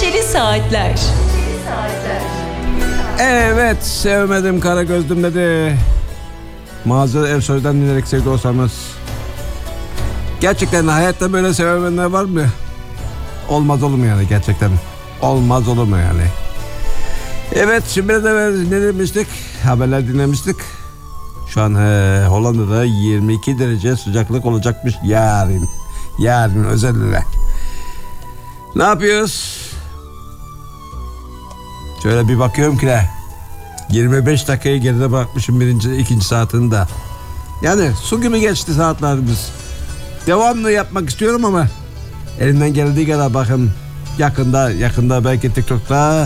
Neşeli Saatler. Evet, sevmedim kara gözlüm dedi. Mağaza Ersoy'dan dinlerek sevdi olsanız. Gerçekten hayatta böyle sevemeyenler var mı? Olmaz olur mu yani gerçekten? Olmaz olur mu yani? Evet, şimdi de ne demiştik? Haberler dinlemiştik. Şu an Hollanda'da 22 derece sıcaklık olacakmış yarın. Yarın özellikle. Ne yapıyoruz? Şöyle bir bakıyorum ki 25 dakikayı geride bırakmışım ikinci saatinde. Yani su gibi geçti saatlerimiz. Devamlı yapmak istiyorum ama elimden geldiği kadar bakın yakında belki TikTok'ta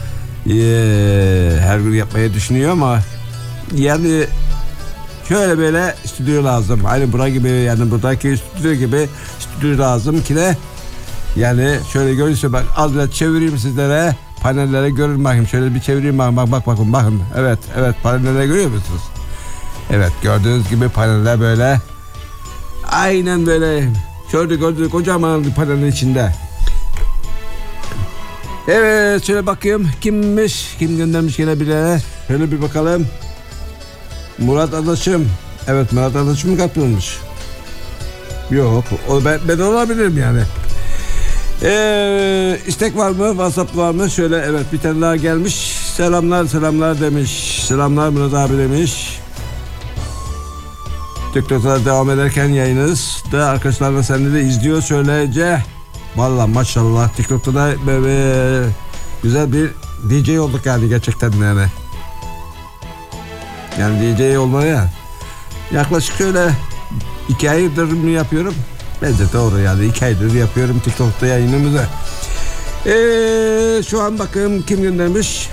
her gün yapmayı düşünüyor ama yani şöyle böyle stüdyo lazım. Aynı bura gibi yani buradaki stüdyo gibi stüdyo lazım ki de yani şöyle görürse bak az biraz çevireyim sizlere. Panellere görün bakayım. Şöyle bir çevireyim bakın. Evet panellere görüyor musunuz? Evet gördüğünüz gibi paneller böyle. Aynen böyle. Şöyle gördüğünüz kocaman bir panelin içinde. Evet şöyle bakayım. Kimmiş? Kim göndermiş gene bile. Şöyle bir bakalım. Murat Adaşım. Evet Murat Adaşım mı katılmış? Yok. O ben olabilirim yani. İstek var mı? WhatsApp var mı? Şöyle evet bir tane daha gelmiş. Selamlar demiş. Selamlar Murat abi demiş. TikTok'ta devam ederken yayınız da arkadaşlarla seni de izliyor söyleyece. Vallahi maşallah TikTok'ta da böyle güzel bir DJ olduk yani gerçekten yani. Yani DJ olmaya yaklaşık şöyle 2 aydır mı yapıyorum? Bence doğru yani 2 aydır yapıyorum TikTok'ta yayınımızı. Şu an bakın kim göndermiş?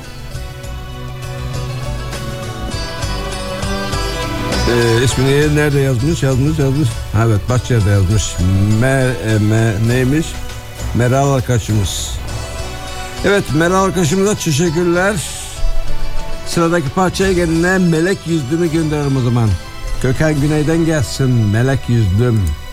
İsmini nerede yazmış? Evet Bahçeli'de yazmış. Neymiş? Meral arkadaşımız. Evet Meral arkadaşımıza teşekkürler. Sıradaki parçaya geline Melek Yüzdüm'ü gönderelim o zaman. Köken Güney'den gelsin Melek Yüzdüm.